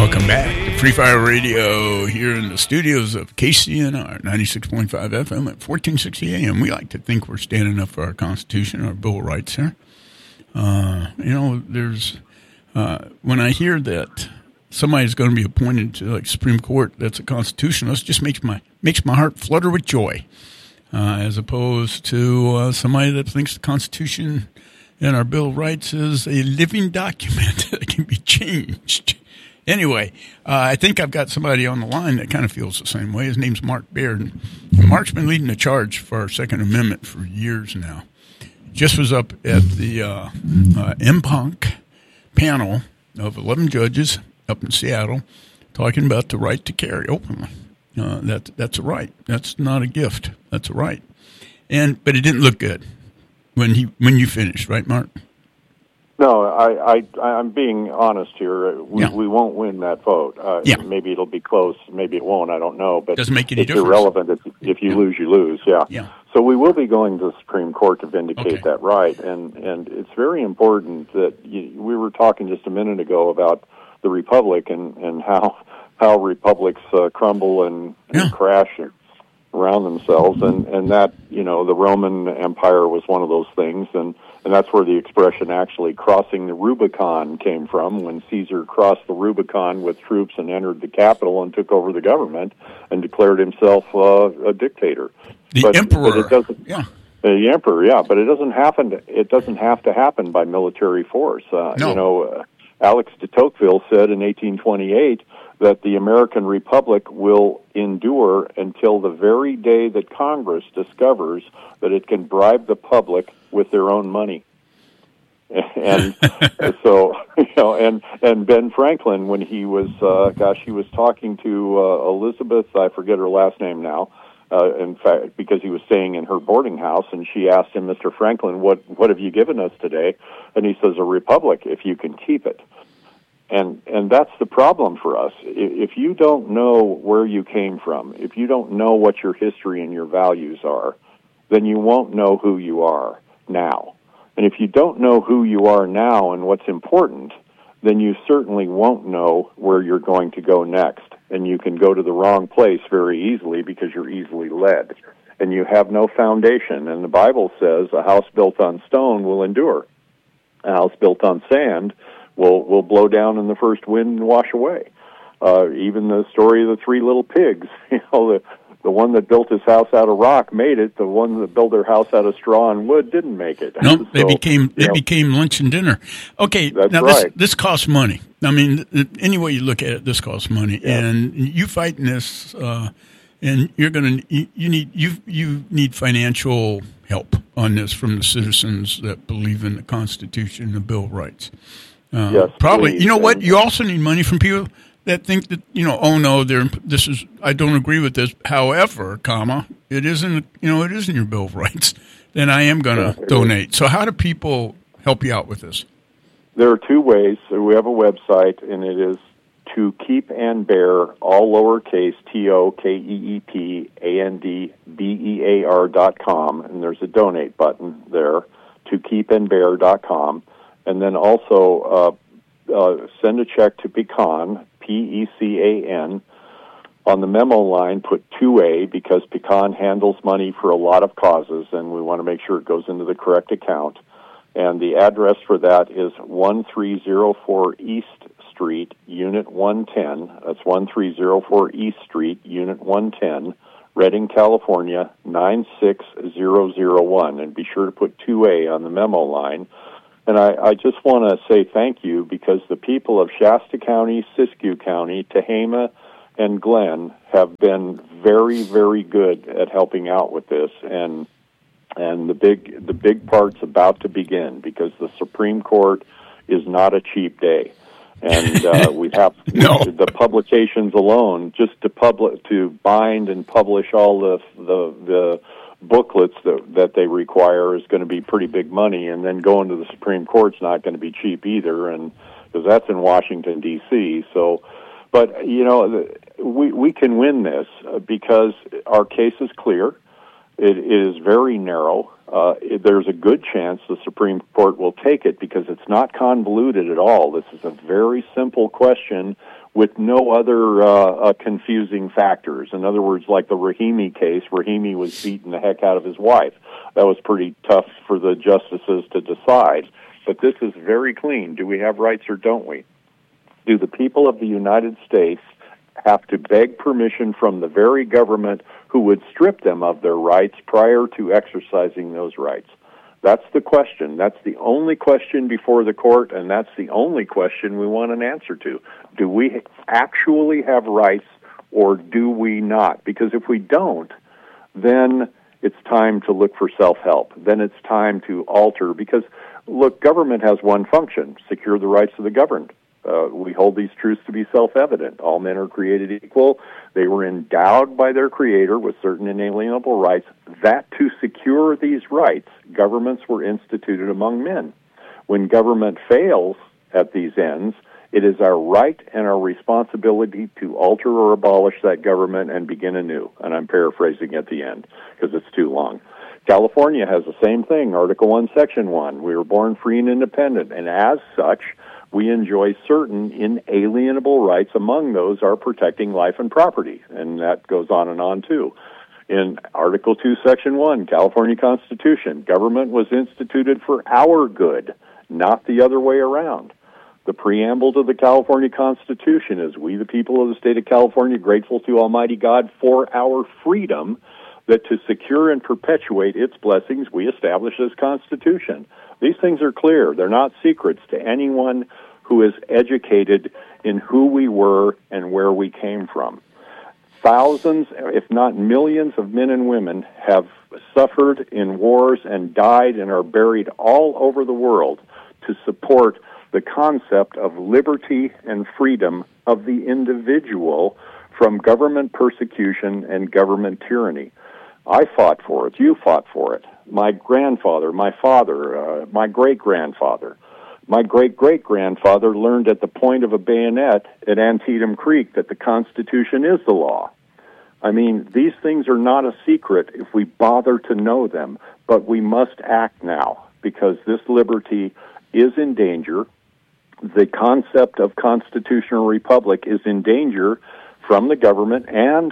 Welcome back to Free Fire Radio here in the studios of KCNR 96.5 FM at 1460 AM. We like to think we're standing up for our Constitution, our Bill of Rights here. There's when I hear that somebody's going to be appointed to like Supreme Court that's a constitutionalist, just makes my heart flutter with joy, as opposed to somebody that thinks the Constitution and our Bill of Rights is a living document that can be changed. Anyway, I think I've got somebody on the line that kind of feels the same way. His name's Mark Baird. And Mark's been leading the charge for our Second Amendment for years now. Just was up at the MPONC panel of 11 judges up in Seattle talking about the right to carry openly. That's a right. That's not a gift. That's a right. But it didn't look good when you finished, right, Mark? No, I'm being honest here. We won't win that vote. Maybe it'll be close. Maybe it won't. I don't know. But doesn't make any it's difference. Irrelevant. If you lose, you lose. Yeah. So we will be going to the Supreme Court to vindicate that right. And it's very important that we were talking just a minute ago about the Republic and how republics crumble and crash around themselves. And that, the Roman Empire was one of those things. And that's where the expression actually crossing the Rubicon came from, when Caesar crossed the Rubicon with troops and entered the capital and took over the government and declared himself a dictator. The emperor. But it doesn't, the emperor, but it doesn't happen. It doesn't have to happen by military force. No. Alex de Tocqueville said in 1828 that the American Republic will endure until the very day that Congress discovers that it can bribe the public with their own money. And so, and Ben Franklin, when he was, he was talking to Elizabeth, I forget her last name now, in fact, because he was staying in her boarding house, and she asked him, Mr. Franklin, what have you given us today? And he says, a republic, if you can keep it. And that's the problem for us. If you don't know where you came from, if you don't know what your history and your values are, then you won't know who you are now. And if you don't know who you are now and what's important, then you certainly won't know where you're going to go next. And you can go to the wrong place very easily because you're easily led. And you have no foundation. And the Bible says a house built on stone will endure. A house built on sand will blow down in the first wind and wash away. Even the story of the three little pigs, the one that built his house out of rock made it. The one that built their house out of straw and wood didn't make it. No, they became lunch and dinner. Okay, that's now right. This costs money. I mean, any way you look at it, this costs money. Yeah. And you fighting this, and you're you need financial help on this from the citizens that believe in the Constitution and the Bill of Rights. Yes, probably. please. You know what? You also need money from people that think that, I don't agree with this. However, it isn't your Bill of Rights. Then I am going to donate. So how do people help you out with this? There are two ways. So we have a website, and it is To Keep and Bear, all lowercase, TOKEEPANDBEAR.com, and there's a donate button there, tokeepandbear.com. And then also send a check to Pecan, PECAN. On the memo line, put 2A, because Pecan handles money for a lot of causes, and we want to make sure it goes into the correct account. And the address for that is 1304 East Street, Unit 110. That's 1304 East Street, Unit 110, Redding, California, 96001. And be sure to put 2A on the memo line. And I just want to say thank you, because the people of Shasta County, Siskiyou County, Tehama, and Glenn have been very, very good at helping out with this. And the big part's about to begin, because the Supreme Court is not a cheap day. And we have the publications alone, just to bind and publish all the booklets that they require, is going to be pretty big money, and then going to the Supreme Court's not going to be cheap either, and because that's in Washington D.C. So, but we can win this because our case is clear. It is very narrow. There's a good chance the Supreme Court will take it because it's not convoluted at all. This is a very simple question with no other confusing factors. In other words, like the Rahimi case, Rahimi was beating the heck out of his wife. That was pretty tough for the justices to decide. But this is very clean. Do we have rights or don't we? Do the people of the United States have to beg permission from the very government who would strip them of their rights prior to exercising those rights? That's the question. That's the only question before the court, and that's the only question we want an answer to. Do we actually have rights, or do we not? Because if we don't, then it's time to look for self-help. Then it's time to alter, because, look, government has one function: secure the rights of the governed. We hold these truths to be self-evident. All men are created equal. They were endowed by their Creator with certain inalienable rights. That to secure these rights, governments were instituted among men. When government fails at these ends, it is our right and our responsibility to alter or abolish that government and begin anew. And I'm paraphrasing at the end because it's too long. California has the same thing, Article 1, Section 1. We were born free and independent, and as such, we enjoy certain inalienable rights. Among those are protecting life and property, and that goes on too. In Article 2, Section 1, California Constitution, government was instituted for our good, not the other way around. The preamble to the California Constitution is, we the people of the state of California, grateful to Almighty God for our freedom, that to secure and perpetuate its blessings, we establish this Constitution. These things are clear. They're not secrets to anyone who is educated in who we were and where we came from. Thousands, if not millions, of men and women have suffered in wars and died and are buried all over the world to support the concept of liberty and freedom of the individual from government persecution and government tyranny. I fought for it. You fought for it. My grandfather, my father, my great-grandfather. My great-great-grandfather learned at the point of a bayonet at Antietam Creek that the Constitution is the law. I mean, these things are not a secret if we bother to know them, but we must act now because this liberty is in danger. The concept of constitutional republic is in danger from the government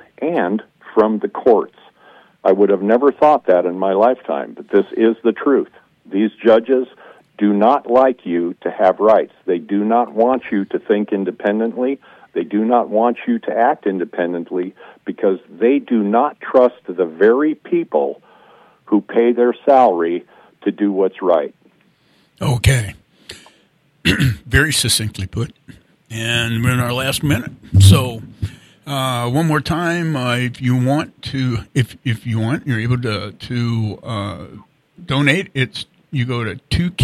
and from the courts. I would have never thought that in my lifetime, but this is the truth. These judges do not like you to have rights. They do not want you to think independently. They do not want you to act independently because they do not trust the very people who pay their salary to do what's right. Okay. Very succinctly put. And we're in our last minute. So one more time, if you want, you're able to donate. You go to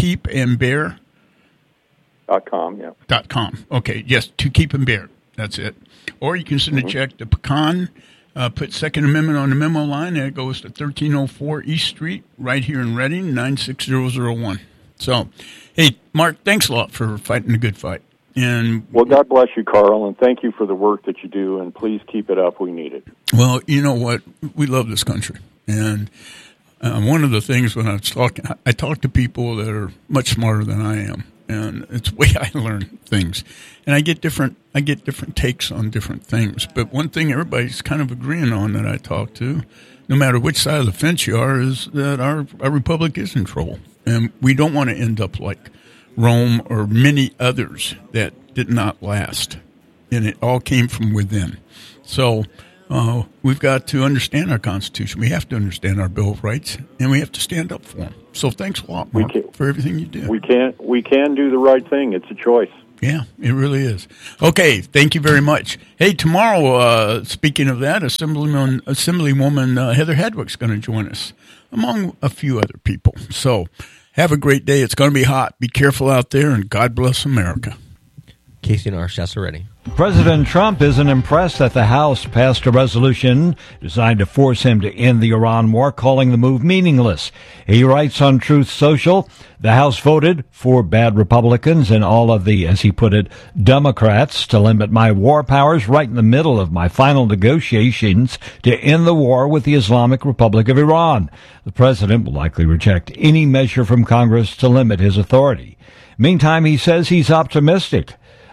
tokeepandbear.com. Yeah. .com. Okay. Yes, To Keep and Bear. That's it. Or you can send a check to Pecan. Put Second Amendment on the memo line, and it goes to 1304 East Street, right here in Reading, 96001. So, hey, Mark, thanks a lot for fighting a good fight. And well, God bless you, Carl, and thank you for the work that you do, and please keep it up. We need it. Well, you know what? We love this country. And one of the things when I talk to people that are much smarter than I am, and it's the way I learn things. And I get different takes on different things. But one thing everybody's kind of agreeing on that I talk to, no matter which side of the fence you are, is that our republic is in trouble. And we don't want to end up like Rome or many others that did not last. And it all came from within. So we've got to understand our Constitution. We have to understand our Bill of Rights, and we have to stand up for them. So thanks a lot, Mark, for everything you do. We can do the right thing. It's a choice. Yeah, it really is. Okay, thank you very much. Hey, tomorrow, speaking of that, Assemblywoman Heather Hedwick's going to join us, among a few other people. So have a great day. It's going to be hot. Be careful out there, and God bless America. Casey and our chefs are ready. President Trump isn't impressed that the House passed a resolution designed to force him to end the Iran war, calling the move meaningless. He writes on Truth Social, the House voted for bad Republicans and all of the, as he put it, Democrats to limit my war powers right in the middle of my final negotiations to end the war with the Islamic Republic of Iran. The president will likely reject any measure from Congress to limit his authority. Meantime, he says he's optimistic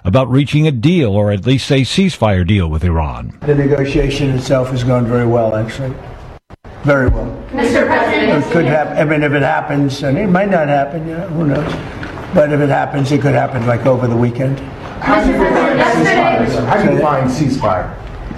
about reaching a deal, or at least a ceasefire deal, with Iran. The negotiation itself has gone very well, actually. Very well. Mr. President, it could happen. I mean, if it happens, and it might not happen, who knows? But if it happens, it could happen like over the weekend. Mr. President, yesterday. How do you define ceasefire?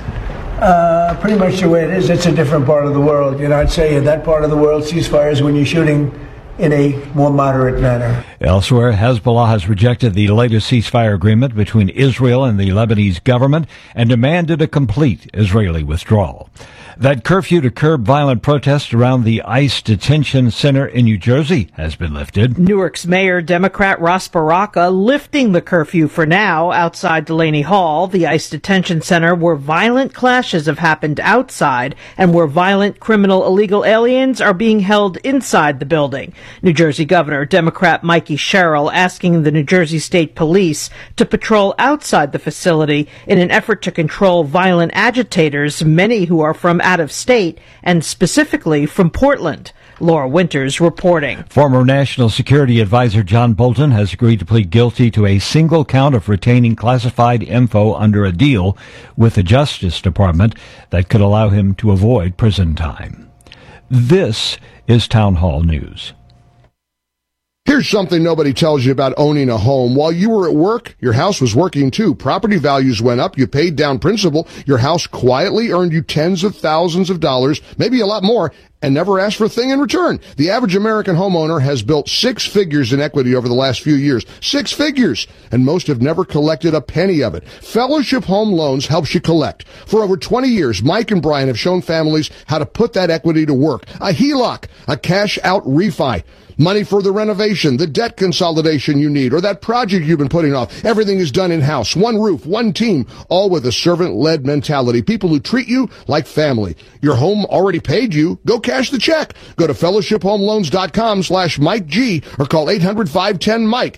Pretty much the way it is. It's a different part of the world. I'd say in that part of the world, ceasefire is when you're shooting in a more moderate manner. Elsewhere, Hezbollah has rejected the latest ceasefire agreement between Israel and the Lebanese government and demanded a complete Israeli withdrawal. That curfew to curb violent protests around the ICE detention center in New Jersey has been lifted. Newark's Mayor Democrat Ross Baraka lifting the curfew for now outside Delaney Hall, the ICE detention center where violent clashes have happened outside and where violent criminal illegal aliens are being held inside the building. New Jersey Governor Democrat Mikey Sherrill asking the New Jersey State Police to patrol outside the facility in an effort to control violent agitators, many who are from out of state and specifically from Portland. Laura Winters reporting. Former National Security Advisor John Bolton has agreed to plead guilty to a single count of retaining classified info under a deal with the Justice Department that could allow him to avoid prison time. This is Town Hall News. Here's something nobody tells you about owning a home. While you were at work, your house was working too. Property values went up. You paid down principal. Your house quietly earned you tens of thousands of dollars, maybe a lot more, and never asked for a thing in return. The average American homeowner has built 6 figures in equity over the last few years. 6 figures! And most have never collected a penny of it. Fellowship Home Loans helps you collect. For over 20 years, Mike and Brian have shown families how to put that equity to work. A HELOC, a cash-out refi. Money for the renovation, the debt consolidation you need, or that project you've been putting off. Everything is done in-house. One roof, one team, all with a servant-led mentality. People who treat you like family. Your home already paid you. Go cash the check. Go to fellowshiphomeloans.com/Mike G or call 800-510-MIKE.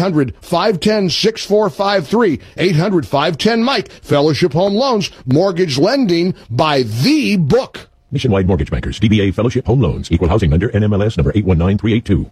800-510-6453. 800-510-MIKE. Fellowship Home Loans. Mortgage lending by the book. Nationwide Mortgage Bankers, DBA Fellowship Home Loans, Equal Housing Lender, NMLS number 819382.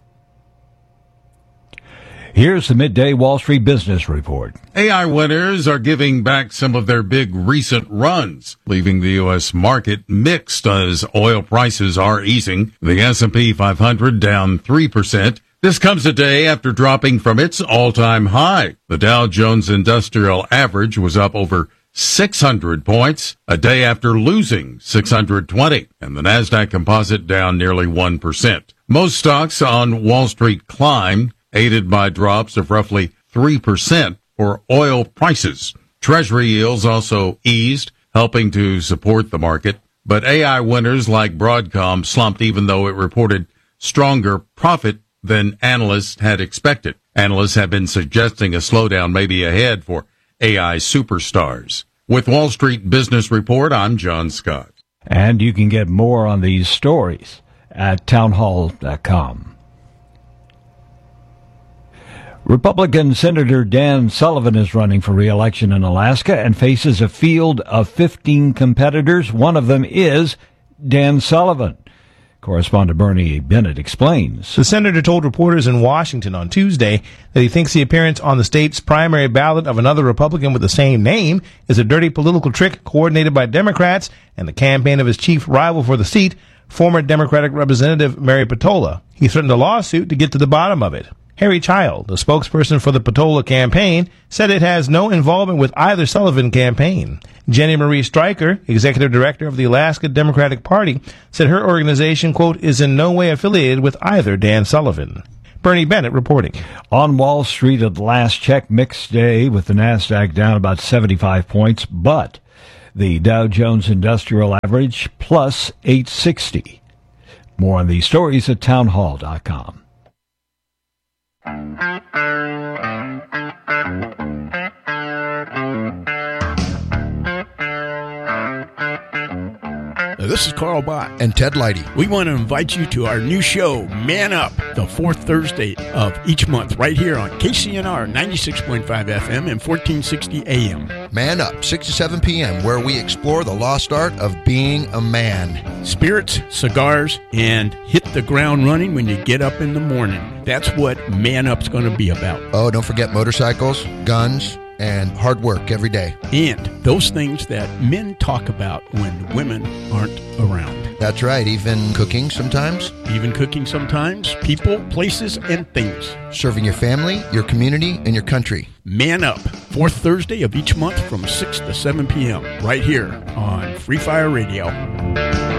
Here's the Midday Wall Street Business Report. AI winners are giving back some of their big recent runs, leaving the U.S. market mixed as oil prices are easing. The S&P 500 down 3%. This comes a day after dropping from its all-time high. The Dow Jones Industrial Average was up over 600 points a day after losing 620, and the Nasdaq Composite down nearly 1%. Most stocks on Wall Street climbed, aided by drops of roughly 3% for oil prices. Treasury yields also eased, helping to support the market, but AI winners like Broadcom slumped even though it reported stronger profit than analysts had expected. Analysts have been suggesting a slowdown may be ahead for AI superstars. With Wall Street Business Report, I'm John Scott. And you can get more on these stories at townhall.com. Republican Senator Dan Sullivan is running for re-election in Alaska and faces a field of 15 competitors. One of them is Dan Sullivan. Correspondent Bernie Bennett explains. The senator told reporters in Washington on Tuesday that he thinks the appearance on the state's primary ballot of another Republican with the same name is a dirty political trick coordinated by Democrats and the campaign of his chief rival for the seat, former Democratic Representative Mary Peltola. He threatened a lawsuit to get to the bottom of it. Harry Child, the spokesperson for the Peltola campaign, said it has no involvement with either Sullivan campaign. Jenny Marie Stryker, executive director of the Alaska Democratic Party, said her organization, quote, is in no way affiliated with either Dan Sullivan. Bernie Bennett reporting. On Wall Street at the last check, mixed day with the Nasdaq down about 75 points, but the Dow Jones Industrial Average plus 860. More on these stories at townhall.com. This is Carl Bott and Ted Leidy. We want to invite you to our new show, Man Up, the fourth Thursday of each month, right here on KCNR 96.5 FM and 1460 AM. Man Up, 6 to 7 p.m., where we explore the lost art of being a man. Spirits, cigars, and hit the ground running when you get up in the morning. That's what Man Up's going to be about. Oh, don't forget motorcycles, guns, and hard work every day. And those things that men talk about when women aren't around. That's right, even cooking sometimes. Even cooking sometimes. People, places, and things. Serving your family, your community, and your country. Man Up, fourth Thursday of each month from 6 to 7 p.m. right here on Free Fire Radio.